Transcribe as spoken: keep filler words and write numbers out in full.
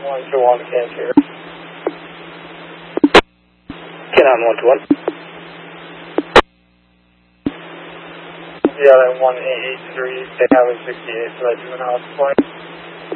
one two one, can't hear. Canon one two one. Yeah, that one eight eight three, they have a sixty-eight, so that's an out point.